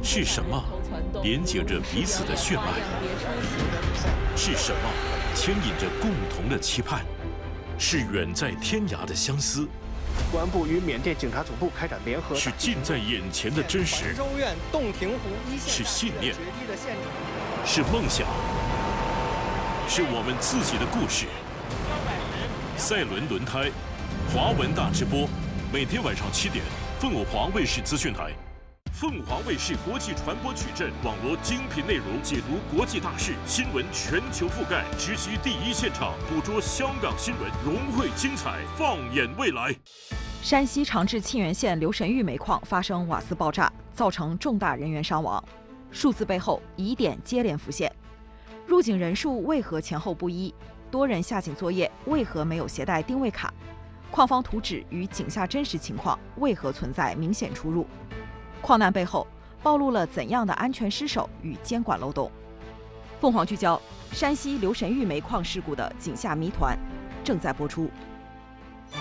是什么连接着彼此的血脉？是什么牵引着共同的期盼？是远在天涯的相思？ 公安部与缅甸警察总部开展联合， 是近在眼前的真实？ 州院洞庭湖一线是信念？是梦想？是我们自己的故事。赛伦轮胎，华文大直播，每天晚上7点，凤凰卫视资讯台。凤凰卫视国际传播矩阵，网罗精品内容，解读国际大事，新闻全球覆盖，直击第一现场，捕捉香港新闻，融汇精彩，放眼未来。 山西长治沁源县留神峪煤矿发生瓦斯爆炸，造成重大人员伤亡，数字背后疑点接连浮现。入井人数为何前后不一？多人下井作业为何没有携带定位卡？矿方图纸与井下真实情况为何存在明显出入？矿难背后暴露了怎样的安全失守与监管漏洞？凤凰聚焦山西留神峪煤矿事故的井下谜团，正在播出。